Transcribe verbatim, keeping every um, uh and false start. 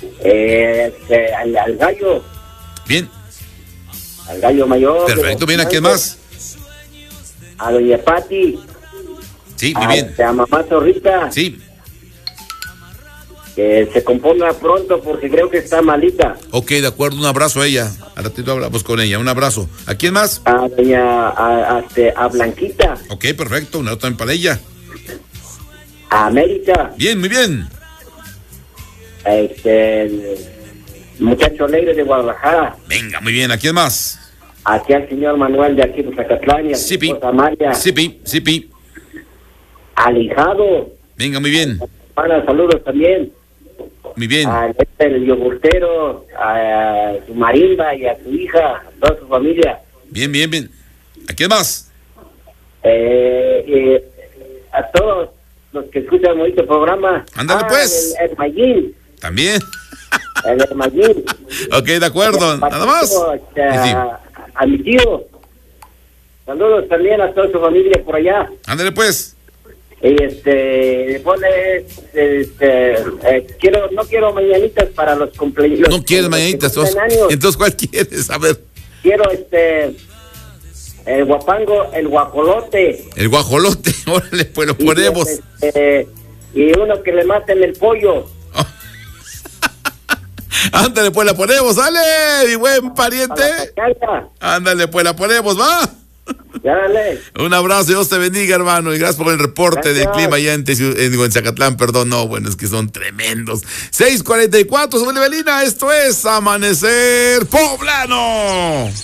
Eh, este, al, al gallo. Bien. Al gallo mayor. Perfecto, bien, ¿a quién más? A doña Pati. Sí, muy a, bien. A mamá Zorrita. Sí. Que se componga pronto porque creo que está malita. Ok, de acuerdo, un abrazo a ella. Al ratito hablamos con ella, un abrazo. ¿A quién más? A doña, a, a, este, a Blanquita. Ok, perfecto, un abrazo también para ella. A América. Bien, muy bien. A este, el muchacho alegre de Guadalajara. Venga, muy bien, ¿a quién más? Aquí al señor Manuel de aquí de Zacatlán y a su Sipi. esposa María. Sipi, Sipi. Al hijado. Venga, muy bien. Para saludos también. Muy bien. A este, el yogurtero, a su marimba y a su hija, a toda su familia. Bien, bien, bien. ¿A quién más? Eh, eh, a todos los que escuchan este programa. Ándale, ah, pues. El, el Mayín. También. El, el Mayín. Ok, de acuerdo. Nada más. Este, Sí, sí. a, a mi tío. Saludos también a toda su familia por allá. Ándale, pues. Y este, pone, este, eh, quiero, no quiero mañanitas para los cumpleaños. No quieres mañanitas. Entonces, entonces, ¿cuál quieres? A ver. Quiero este, el guapango, el guajolote. El guajolote. Órale, pues lo ponemos. Y, este, y uno que le maten el pollo. Ándale, pues la ponemos, sale, mi buen pariente. Ándale, pues la ponemos, va. Dale. Un abrazo, Dios te bendiga, hermano, y gracias por el reporte gracias. Del clima allá en, en, en Zacatlán, perdón, no, bueno, es que son tremendos. seis cuarenta y cuatro, soy Evelina, esto es Amanecer Poblano.